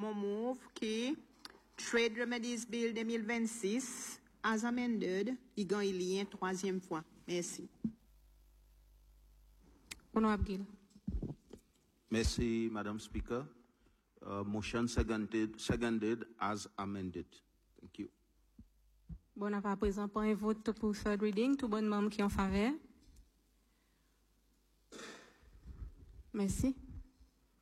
mon move qui Trade Remedies Bill 2026 as amended, il gagne lien troisième fois. Merci. Honorable Gill. Merci, Madam Speaker. Motion seconded as amended. Thank you. Bon, on va à présent pour un vote pour third reading. Tout bon membre qui en faveur. Merci.